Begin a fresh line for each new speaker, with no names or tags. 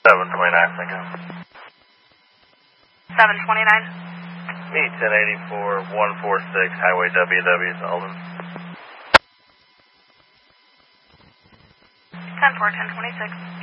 729, thank you.
729.
Me, 1084, 146, Highway WW, Sullivan.
10-4, 1026.